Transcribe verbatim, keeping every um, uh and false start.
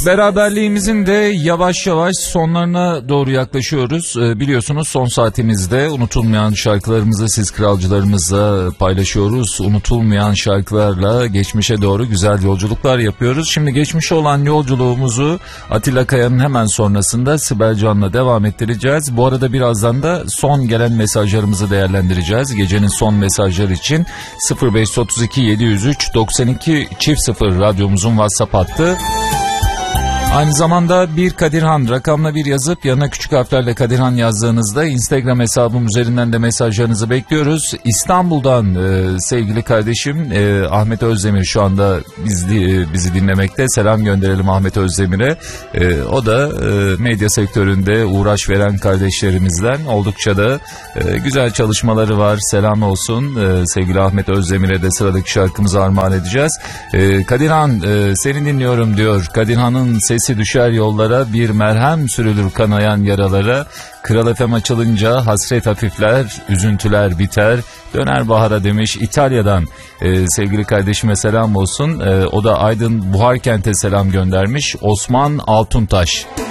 Beraberliğimizin de yavaş yavaş sonlarına doğru yaklaşıyoruz. Ee, biliyorsunuz son saatimizde unutulmayan şarkılarımızı siz kralcılarımızla paylaşıyoruz. Unutulmayan şarkılarla geçmişe doğru güzel yolculuklar yapıyoruz. Şimdi geçmişe olan yolculuğumuzu Atilla Kaya'nın hemen sonrasında Sibel Can'la devam ettireceğiz. Bu arada birazdan da son gelen mesajlarımızı değerlendireceğiz. Gecenin son mesajları için sıfır beş otuz iki yedi yüz üç doksan iki çift sıfır radyomuzun WhatsApp hattı. Aynı zamanda bir Kadirhan rakamla bir yazıp yanına küçük harflerle Kadirhan yazdığınızda Instagram hesabım üzerinden de mesajlarınızı bekliyoruz. İstanbul'dan e, sevgili kardeşim e, Ahmet Özdemir şu anda bizi, e, bizi dinlemekte. Selam gönderelim Ahmet Özdemir'e. E, o da e, medya sektöründe uğraş veren kardeşlerimizden, oldukça da e, güzel çalışmaları var. Selam olsun e, sevgili Ahmet Özdemir'e de sıradaki şarkımızı armağan edeceğiz. E, Kadirhan e, seni dinliyorum diyor. Kadirhan'ın sesi Sesi düşer yollara, bir merhem sürülür kanayan yaralara. Kral F M açılınca hasret hafifler, üzüntüler biter, döner bahara demiş İtalya'dan. Ee, sevgili kardeşime selam olsun. Ee, o da Aydın Buharkent'e selam göndermiş. Osman Altuntaş.